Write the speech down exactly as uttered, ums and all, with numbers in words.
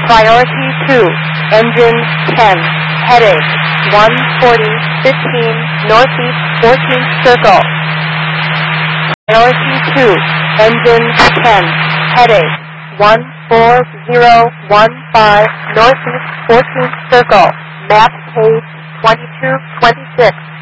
Priority two, engine ten, heading one forty, fifteen, northeast fourteenth circle. Priority two, engine ten, heading one four zero one five, northeast fourteenth circle. Map page twenty-two twenty-six.